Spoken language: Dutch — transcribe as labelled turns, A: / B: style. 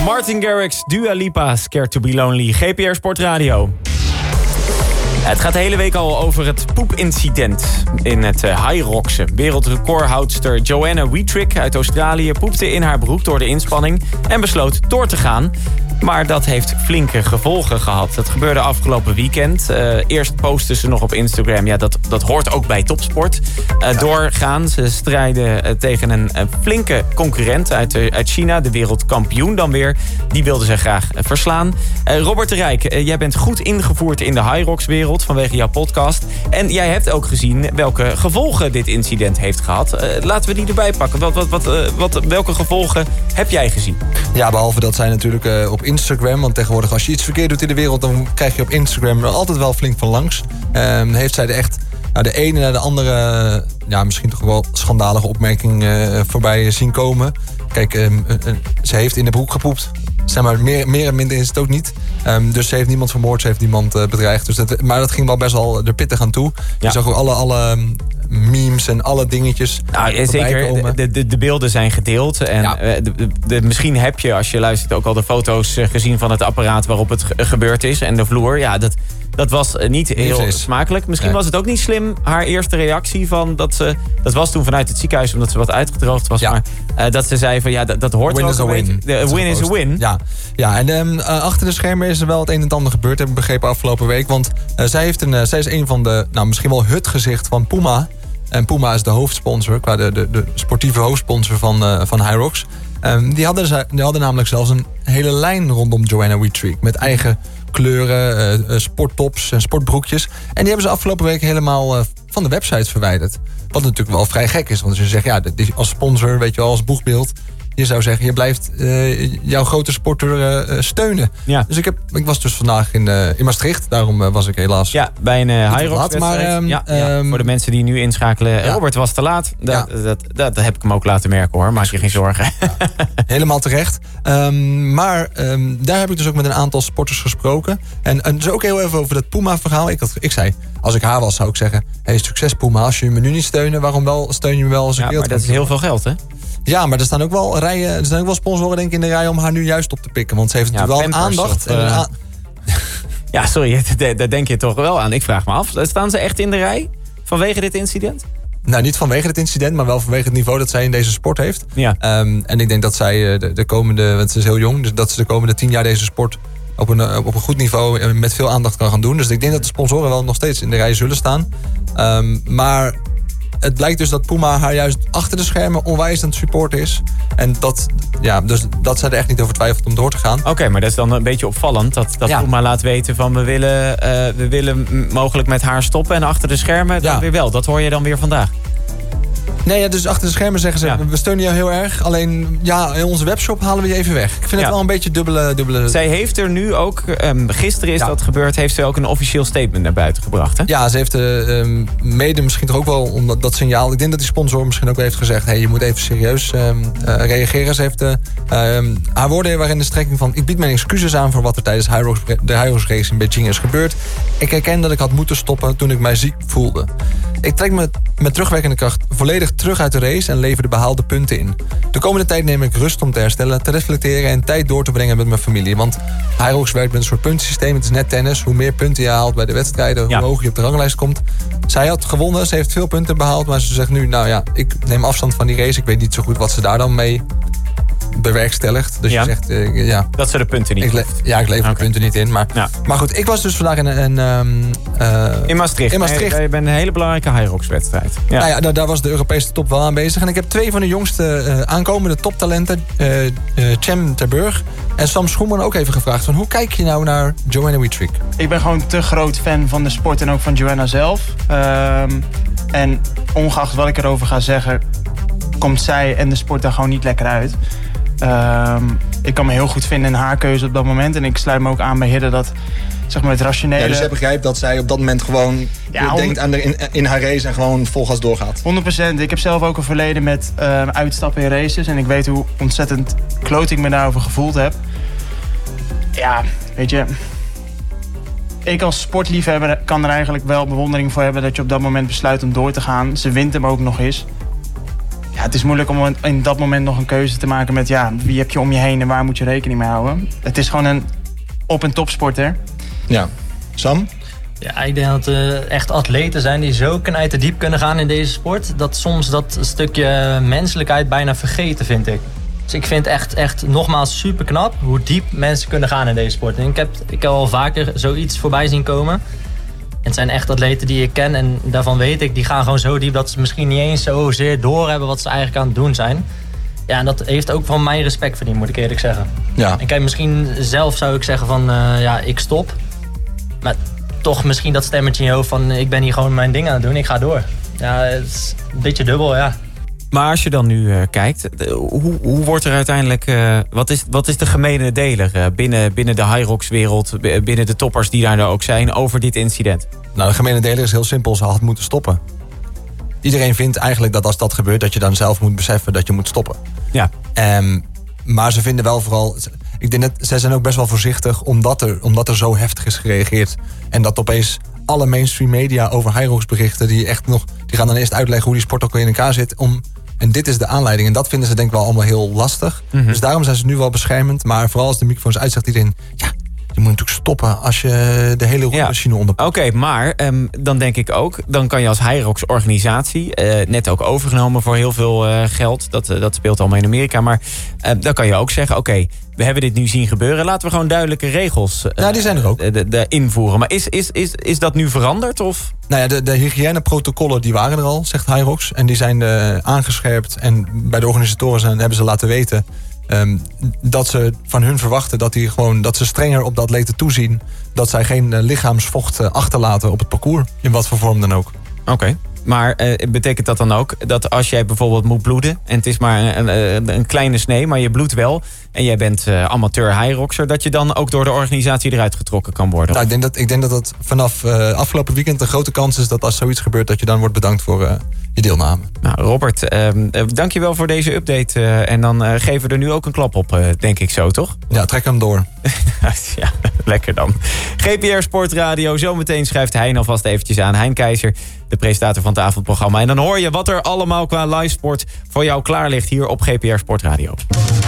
A: Martin Garrix, Dua Lipa, Scared to be Lonely, GPR Sportradio. Het gaat de hele week al over het poepincident in het Hyroxen. Wereldrecordhoudster Joanna Wietrich uit Australië poepte in haar broek door de inspanning en besloot door te gaan. Maar dat heeft flinke gevolgen gehad. Dat gebeurde afgelopen weekend. Eerst postte ze nog op Instagram. Ja, dat hoort ook bij topsport. Doorgaan. Ze strijden tegen een flinke concurrent uit China. De wereldkampioen dan weer. Die wilde ze graag verslaan. Robert de Rijk, jij bent goed ingevoerd in de Hyrox-wereld vanwege jouw podcast. En jij hebt ook gezien welke gevolgen dit incident heeft gehad. Laten we die erbij pakken. Welke gevolgen heb jij gezien?
B: Ja, behalve dat zij natuurlijk op Instagram, want tegenwoordig als je iets verkeerd doet in de wereld, dan krijg je op Instagram er altijd wel flink van langs. Heeft zij er echt de ene naar de andere, misschien toch wel schandalige opmerking voorbij zien komen. Kijk, ze heeft in de broek gepoept. Zeg maar, meer en minder is het ook niet. Dus ze heeft niemand vermoord, ze heeft niemand bedreigd. Dus maar dat ging wel best wel er pittig aan toe. Je zag ook alle memes en alle dingetjes. Nou,
A: zeker, de beelden zijn gedeeld. En misschien heb je, als je luistert, ook al de foto's gezien van het apparaat waarop het gebeurd is. En de vloer, dat was niet heel smakelijk. Misschien was het ook niet slim, haar eerste reactie van dat was toen vanuit het ziekenhuis, omdat ze wat uitgedroogd was. Maar dat ze zei van dat hoort wel een beetje. A win is a win.
B: Ja, en achter de schermen is er wel het een en ander gebeurd, heb ik begrepen afgelopen week. Want zij is een van de, misschien wel het gezicht van Puma. En Puma is de hoofdsponsor, qua de sportieve hoofdsponsor van Hyrox. Die hadden namelijk zelfs een hele lijn rondom Joanna Wietrich. Met eigen kleuren, sporttops en sportbroekjes. En die hebben ze afgelopen week helemaal van de website verwijderd. Wat natuurlijk wel vrij gek is. Want als je zegt, als sponsor, weet je wel, als boegbeeld. Je zou zeggen, je blijft jouw grote sporter steunen. Ja. Dus ik was dus vandaag in Maastricht. Daarom was ik helaas...
A: Ja, bij een Hyrox-wedstrijd. Voor de mensen die nu inschakelen. Robert was te laat. Dat heb ik hem ook laten merken, hoor. Maak je geen zorgen.
B: Ja. Helemaal terecht. Maar daar heb ik dus ook met een aantal sporters gesproken. En dus ook heel even over dat Puma-verhaal. Ik zei, als ik haar was, zou ik zeggen... Hey, succes Puma. Als je me nu niet steunen, waarom wel steun je me wel als ik
A: maar dat is heel veel geld, hè?
B: Ja, maar er staan ook wel sponsoren denk ik in de rij om haar nu juist op te pikken. Want ze heeft natuurlijk wel aandacht.
A: Ja, sorry, daar denk je toch wel aan. Ik vraag me af, staan ze echt in de rij vanwege dit incident?
B: Nou, niet vanwege dit incident, maar wel vanwege het niveau dat zij in deze sport heeft. Ja. En ik denk dat zij de komende, want ze is heel jong, dus dat ze de komende 10 jaar deze sport op een goed niveau met veel aandacht kan gaan doen. Dus ik denk dat de sponsoren wel nog steeds in de rij zullen staan. Maar het blijkt dus dat Puma haar juist achter de schermen onwijs aan het supporten is. En dus dat zij er echt niet over twijfelt om door te gaan.
A: Oké, maar dat is dan een beetje opvallend. Dat Puma laat weten van we willen mogelijk met haar stoppen. En achter de schermen dan weer wel. Dat hoor je dan weer vandaag.
B: Nee, dus achter de schermen zeggen ze, we steunen jou heel erg. Alleen, in onze webshop halen we je even weg. Ik vind het wel een beetje dubbele...
A: Zij heeft er nu ook, gisteren is dat gebeurd... heeft ze ook een officieel statement naar buiten gebracht, hè?
B: Ja, ze heeft mede misschien toch ook wel om dat signaal... Ik denk dat die sponsor misschien ook heeft gezegd... je moet even serieus reageren. Ze heeft haar woorden waarin de strekking van... ik bied mijn excuses aan voor wat er tijdens de Hyrox race in Beijing is gebeurd. Ik herken dat ik had moeten stoppen toen ik mij ziek voelde. Ik trek me met terugwerkende kracht volledig terug uit de race en lever de behaalde punten in. De komende tijd neem ik rust om te herstellen, te reflecteren en tijd door te brengen met mijn familie. Want Hyrox werkt met een soort puntensysteem. Het is net tennis. Hoe meer punten je haalt bij de wedstrijden, hoe hoger je op de ranglijst komt. Zij had gewonnen, ze heeft veel punten behaald, maar ze zegt nu, ik neem afstand van die race. Ik weet niet zo goed wat ze daar dan mee bewerkstelligt. Dus je zegt,
A: dat ze de punten niet
B: ik lever de punten niet in. Maar goed, ik was dus vandaag
A: in Maastricht. Je bent een hele belangrijke Hyrox-wedstrijd. Ja.
B: Daar was de Europese top wel aanwezig. En ik heb 2 van de jongste aankomende toptalenten, Cem Terburg en Sam Schoeman, ook even gevraagd van hoe kijk je nou naar Joanna Wietrich?
C: Ik ben gewoon te groot fan van de sport en ook van Joanna zelf. En ongeacht wat ik erover ga zeggen, komt zij en de sport daar gewoon niet lekker uit. Ik kan me heel goed vinden in haar keuze op dat moment. En ik sluit me ook aan bij Hidde dat, zeg maar, het rationele...
D: Ja, dus jij begrijpt dat zij op dat moment gewoon denkt aan in haar race en gewoon vol gas doorgaat.
C: 100%. Ik heb zelf ook een verleden met uitstappen in races. En ik weet hoe ontzettend kloot ik me daarover gevoeld heb. Ja, weet je... Ik als sportliefhebber kan er eigenlijk wel bewondering voor hebben dat je op dat moment besluit om door te gaan. Ze wint hem ook nog eens. Ja, het is moeilijk om in dat moment nog een keuze te maken met wie heb je om je heen en waar moet je rekening mee houden. Het is gewoon een topsporter.
D: Ja. Sam?
E: Ja, ik denk dat er echt atleten zijn die zo knijterdiep kunnen gaan in deze sport. Dat soms dat stukje menselijkheid bijna vergeten, vind ik. Dus ik vind echt nogmaals super knap hoe diep mensen kunnen gaan in deze sport. En ik heb al vaker zoiets voorbij zien komen. En het zijn echt atleten die ik ken en daarvan weet ik, die gaan gewoon zo diep dat ze misschien niet eens zozeer doorhebben wat ze eigenlijk aan het doen zijn. Ja, en dat heeft ook van mij respect verdiend, moet ik eerlijk zeggen.
D: Ja.
E: En kijk, misschien zelf zou ik zeggen van, ik stop. Maar toch misschien dat stemmetje in je hoofd van, ik ben hier gewoon mijn ding aan het doen, ik ga door. Ja, het is een beetje dubbel, ja.
A: Maar als je dan nu kijkt, hoe wordt er uiteindelijk... wat is de gemene deler binnen de Hyrox-wereld, binnen de toppers die daar ook zijn, over dit incident?
B: Nou, de gemene deler is heel simpel. Ze had moeten stoppen. Iedereen vindt eigenlijk dat als dat gebeurt, dat je dan zelf moet beseffen dat je moet stoppen.
A: Ja.
B: Maar ze vinden wel vooral... Ik denk dat zij zijn ook best wel voorzichtig omdat er zo heftig is gereageerd. En dat opeens alle mainstream media over Hyrox berichten, die gaan dan eerst uitleggen hoe die sport ook in elkaar zit. En dit is de aanleiding. En dat vinden ze denk ik wel allemaal heel lastig. Mm-hmm. Dus daarom zijn ze nu wel beschermend. Maar vooral als de microfoons uitzegt iedereen, je moet natuurlijk stoppen als je de hele roeimachine onderpakt.
A: Oké, maar dan denk ik ook, dan kan je als Hyrox-organisatie, net ook overgenomen voor heel veel geld, dat speelt allemaal in Amerika, maar dan kan je ook zeggen, oké, we hebben dit nu zien gebeuren, laten we gewoon duidelijke regels
B: die zijn er ook.
A: Invoeren. Maar is dat nu veranderd? Of?
B: Nou ja, de hygiëneprotocollen die waren er al, zegt Hyrox. En die zijn aangescherpt en bij de organisatoren hebben ze laten weten dat ze van hun verwachten dat ze strenger op de atleten toezien. Dat zij geen lichaamsvocht achterlaten op het parcours. In wat voor vorm dan ook.
A: Oké. Maar betekent dat dan ook dat als jij bijvoorbeeld moet bloeden, en het is maar een kleine snee, maar je bloedt wel, en jij bent amateur Hyroxer, dat je dan ook door de organisatie eruit getrokken kan worden?
B: Nou, ik denk dat het vanaf afgelopen weekend een grote kans is dat als zoiets gebeurt, dat je dan wordt bedankt voor je deelname.
A: Nou, Robert, dank je wel voor deze update. En dan geven we er nu ook een klap op, denk ik zo, toch?
B: Ja, trek hem door.
A: Ja, lekker dan. GPR Sportradio. Zometeen schrijft Hein alvast eventjes aan. Hein Keizer, de presentator van het avondprogramma. En dan hoor je wat er allemaal qua livesport voor jou klaar ligt hier op GPR Sportradio.